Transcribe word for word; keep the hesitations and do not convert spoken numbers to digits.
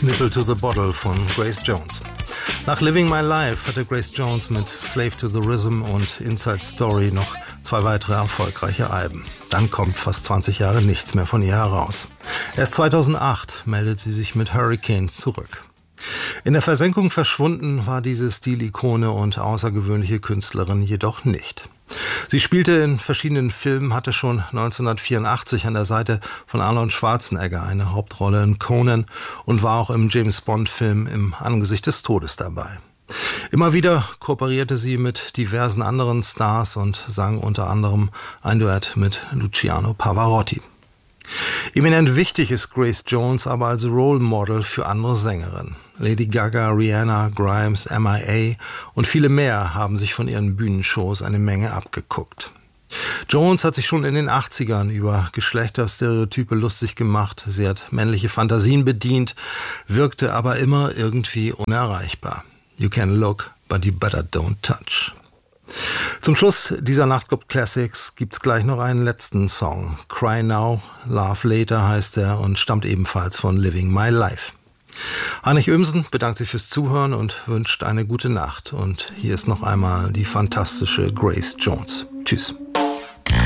Nipple to the Bottle von Grace Jones. Nach Living My Life hatte Grace Jones mit Slave to the Rhythm und Inside Story noch zwei weitere erfolgreiche Alben. Dann kommt fast zwanzig Jahre nichts mehr von ihr heraus. Erst zweitausendacht meldet sie sich mit Hurricane zurück. In der Versenkung verschwunden war diese Stilikone und außergewöhnliche Künstlerin jedoch nicht. Sie spielte in verschiedenen Filmen, hatte schon neunzehnhundertvierundachtzig an der Seite von Arnold Schwarzenegger eine Hauptrolle in Conan und war auch im James-Bond-Film Im Angesicht des Todes dabei. Immer wieder kooperierte sie mit diversen anderen Stars und sang unter anderem ein Duett mit Luciano Pavarotti. Eminent wichtig ist Grace Jones aber als Role Model für andere Sängerinnen. Lady Gaga, Rihanna, Grimes, M I A und viele mehr haben sich von ihren Bühnenshows eine Menge abgeguckt. Jones hat sich schon in den achtzigern über Geschlechterstereotype lustig gemacht, sie hat männliche Fantasien bedient, wirkte aber immer irgendwie unerreichbar. You can look, but you better don't touch. Zum Schluss dieser Nachtclub Classics gibt's gleich noch einen letzten Song. Cry Now, Love Later heißt er und stammt ebenfalls von Living My Life. Heinrich Ömsen bedankt sich fürs Zuhören und wünscht eine gute Nacht. Und hier ist noch einmal die fantastische Grace Jones. Tschüss.